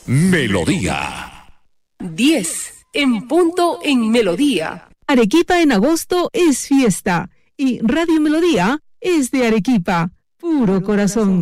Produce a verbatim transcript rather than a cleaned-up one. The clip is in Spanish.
Melodía. diez en punto en Melodía. Arequipa en agosto es fiesta y Radio Melodía es de Arequipa, puro corazón.